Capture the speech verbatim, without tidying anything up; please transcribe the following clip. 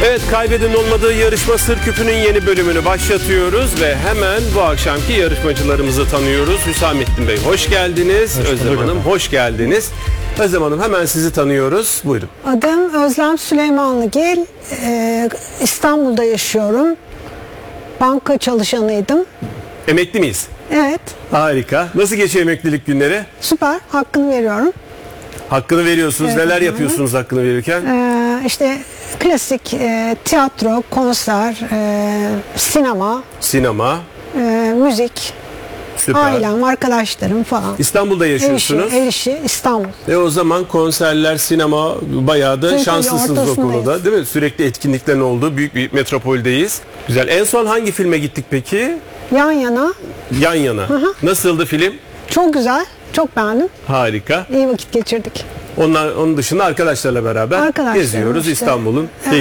Evet, kaybeden olmadığı yarışma Sır Küpü'nün yeni bölümünü başlatıyoruz ve hemen bu akşamki yarışmacılarımızı tanıyoruz. Hüsamettin Bey hoş geldiniz. Hoş Özlem Hanım hoş geldiniz. Özlem Hanım hemen sizi tanıyoruz. Buyurun. Adım Özlem Süleymanlıgil. Ee, İstanbul'da yaşıyorum. Banka çalışanıydım. Emekli miyiz? Evet, Harika. Nasıl geçiyor emeklilik günleri? süper. Hakkını veriyorum. Hakkını veriyorsunuz. Evet, Neler efendim. yapıyorsunuz hakkını verirken? Ee, işte klasik e, tiyatro, konser, e, sinema, Sinema. e, müzik, Süper. ailem, arkadaşlarım falan. İstanbul'da Ev işi, yaşıyorsunuz. ev işi, İstanbul. E o zaman konserler, sinema bayağı da Çünkü şanslısınız o ortasındayız. konuda, değil mi? Sürekli etkinliklerin olduğu büyük bir metropoldeyiz. Güzel. En son hangi filme gittik peki? Yan yana. Yan Yana. Nasıldı film? Çok güzel. Çok beğendim. Harika. İyi vakit geçirdik. Onlar, onun dışında arkadaşlarla beraber Arkadaşlarım geziyoruz işte. İstanbul'un